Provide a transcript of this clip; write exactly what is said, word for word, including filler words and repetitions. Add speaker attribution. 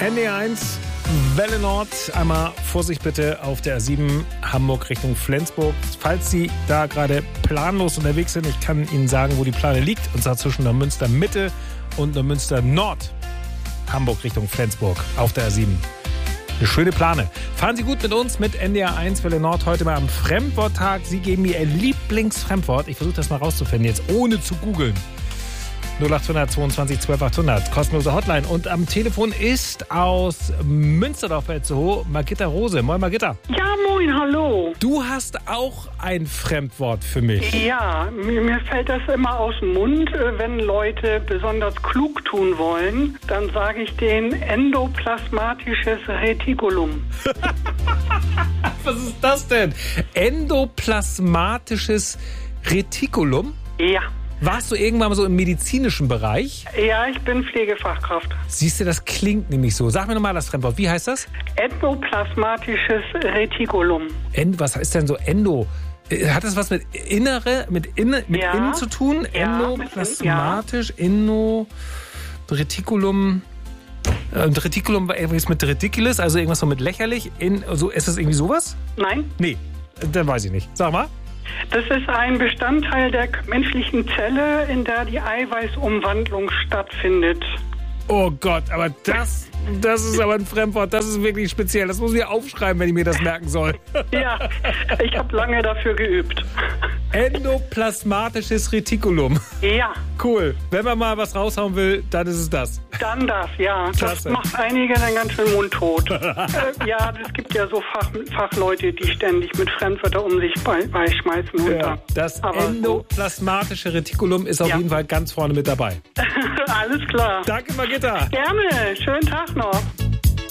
Speaker 1: N D eins, Welle Nord. Einmal Vorsicht bitte auf der A sieben Hamburg Richtung Flensburg. Falls Sie da gerade planlos unterwegs sind, ich kann Ihnen sagen, wo die Plane liegt. Und zwar zwischen Neumünster Mitte und Neumünster Nord. Hamburg Richtung Flensburg auf der A sieben. Eine schöne Plane. Fahren Sie gut mit uns, mit N D R eins Welle Nord, heute mal am Fremdworttag. Sie geben mir Ihr Lieblingsfremdwort. Ich versuche das mal rauszufinden, jetzt ohne zu googeln. null acht hundert zweiundzwanzig zwölf achthundert, kostenlose Hotline. Und am Telefon ist aus Münsterdorf bei Itzehoe Margitta Rose. Moin Margitta.
Speaker 2: Ja, moin, hallo.
Speaker 1: Du hast auch ein Fremdwort für mich.
Speaker 2: Ja, mir, mir fällt das immer aus dem Mund, wenn Leute besonders klug tun wollen. Dann sage ich denen endoplasmatisches Retikulum.
Speaker 1: Was ist das denn? Endoplasmatisches Retikulum?
Speaker 2: Ja.
Speaker 1: Warst du irgendwann mal so im medizinischen Bereich?
Speaker 2: Ja, ich bin Pflegefachkraft.
Speaker 1: Siehst du, das klingt nämlich so. Sag mir nochmal das Fremdwort. Wie heißt das?
Speaker 2: Endoplasmatisches Retikulum.
Speaker 1: End, was ist denn so Endo? Hat das was mit Innere, mit, Inne, mit
Speaker 2: Ja.
Speaker 1: Innen zu tun?
Speaker 2: Ja,
Speaker 1: Endoplasmatisch, Inno, Retikulum. Und Retikulum war irgendwas mit Ridiculous, also irgendwas so mit lächerlich. In, so, ist das irgendwie sowas?
Speaker 2: Nein,
Speaker 1: Nee, dann weiß ich nicht. Sag mal.
Speaker 2: das ist ein Bestandteil der menschlichen Zelle, in der die Eiweißumwandlung stattfindet.
Speaker 1: Oh Gott, aber das, das ist aber ein Fremdwort, das ist wirklich speziell. Das muss ich aufschreiben, wenn ich mir das merken soll.
Speaker 2: Ja, ich habe lange dafür geübt.
Speaker 1: Endoplasmatisches Retikulum.
Speaker 2: Ja,
Speaker 1: Cool. Wenn man mal was raushauen will, dann ist es das.
Speaker 2: dann das, ja. Das
Speaker 1: Klasse.
Speaker 2: macht einige den ganzen Mund tot. äh, ja, es gibt ja so Fach, Fachleute, die ständig mit Fremdwörtern um sich bei, beischmeißen. Und
Speaker 1: Ja,
Speaker 2: da.
Speaker 1: das
Speaker 2: Aber so.
Speaker 1: endoplasmatische Retikulum ist auf
Speaker 2: Ja.
Speaker 1: jeden Fall ganz vorne mit dabei.
Speaker 2: Alles klar.
Speaker 1: Danke, Margitta.
Speaker 2: Gerne. Schönen